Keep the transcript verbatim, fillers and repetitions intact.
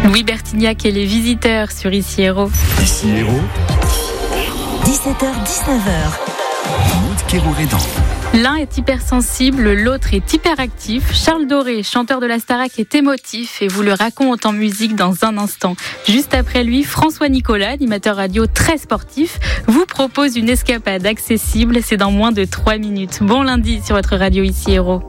Louis Bertignac et les visiteurs sur Ici Héros. Ici Héros. dix-sept heures dix-neuf heures. Maud Kérourédan. L'un est hypersensible, l'autre est hyperactif. Charles Doré, chanteur de la Starac, est émotif et vous le raconte en musique dans un instant. Juste après lui, François Nicolas, animateur radio très sportif, vous propose une escapade accessible. C'est dans moins de trois minutes. Bon lundi sur votre radio Ici Héros.